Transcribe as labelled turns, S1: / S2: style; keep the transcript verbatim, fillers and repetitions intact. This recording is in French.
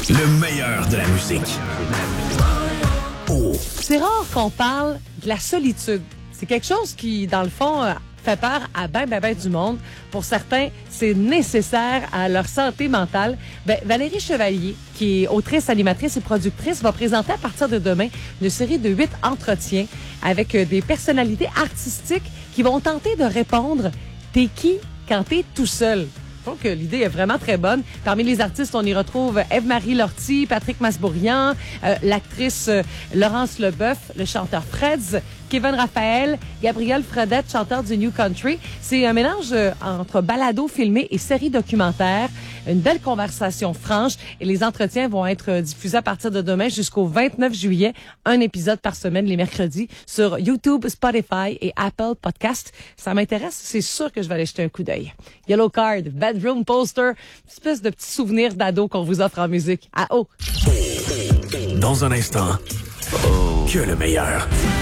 S1: Le meilleur de la musique. Oh.
S2: C'est rare qu'on parle de la solitude. C'est quelque chose qui, dans le fond, euh, fait peur à ben, ben, ben du monde. Pour certains, c'est nécessaire à leur santé mentale. Ben, Valérie Chevalier, qui est autrice, animatrice et productrice, va présenter à partir de demain une série de huit entretiens avec euh, des personnalités artistiques qui vont tenter de répondre « T'es qui quand t'es tout seul? » Je trouve que l'idée est vraiment très bonne. Parmi les artistes, on y retrouve Ève-Marie Lortie, Patrick Masbourian, euh, l'actrice euh, Laurence Leboeuf, le chanteur Freds, Kevin Raphaël, Gabriel Fredette, chanteur du New Country. C'est un mélange euh, entre balado filmé et série documentaire. Une belle conversation franche et les entretiens vont être euh, diffusés à partir de demain jusqu'au vingt-neuf juillet. Un épisode par semaine les mercredis sur YouTube, Spotify et Apple Podcast. Ça m'intéresse, c'est sûr que je vais aller jeter un coup d'œil. Yellow Card, Bedroom Poster, une espèce de petit souvenir d'ado qu'on vous offre en musique. À haut.
S1: Dans un instant, oh. que le meilleur.